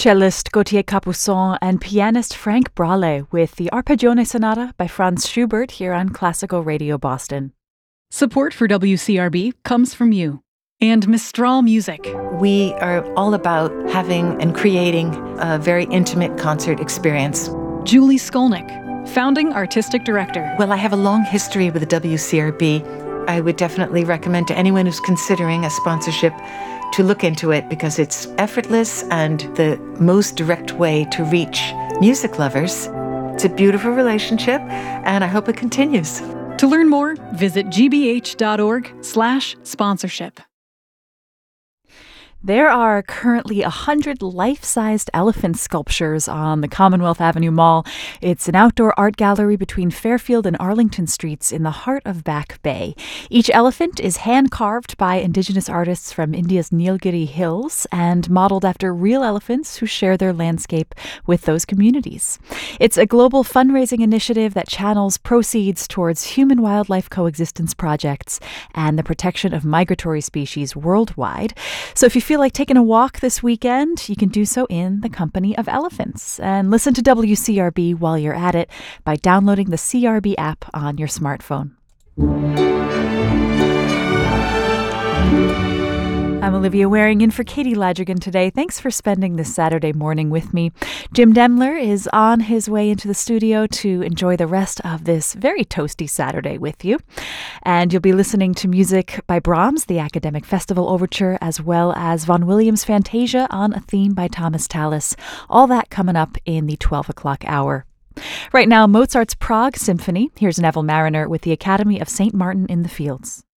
cellist Gauthier Capuçon and pianist Frank Bralle with the Arpeggione Sonata by Franz Schubert here on Classical Radio Boston. Support for WCRB comes from you and Mistral Music. We are all about having and creating a very intimate concert experience. Julie Skolnick, founding artistic director. Well, I have a long history with the WCRB. I would definitely recommend to anyone who's considering a sponsorship to look into it because it's effortless and the most direct way to reach music lovers. It's a beautiful relationship, and I hope it continues. To learn more, visit gbh.org/sponsorship. There are currently 100 life-sized elephant sculptures on the Commonwealth Avenue Mall. It's an outdoor art gallery between Fairfield and Arlington Streets in the heart of Back Bay. Each elephant is hand-carved by Indigenous artists from India's Nilgiri Hills and modeled after real elephants who share their landscape with those communities. It's a global fundraising initiative that channels proceeds towards human-wildlife coexistence projects and the protection of migratory species worldwide. So if you feel like taking a walk this weekend, you can do so in the company of elephants. And listen to WCRB while you're at it by downloading the CRB app on your smartphone. I'm Olivia Waring in for Katie Ladrigan today. Thanks for spending this Saturday morning with me. Jim Demler is on his way into the studio to enjoy the rest of this very toasty Saturday with you. And you'll be listening to music by Brahms, the Academic Festival Overture, as well as Vaughan Williams' Fantasia on a theme by Thomas Tallis. All that coming up in the 12 o'clock hour. Right now, Mozart's Prague Symphony. Here's Neville Mariner with the Academy of St. Martin in the Fields.